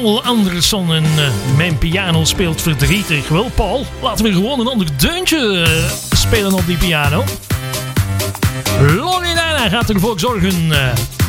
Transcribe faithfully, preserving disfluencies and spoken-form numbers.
Paul Anderson en uh, mijn piano speelt verdrietig. Wel Paul, laten we gewoon een ander deuntje uh, spelen op die piano. Loredana gaat ervoor zorgen uh,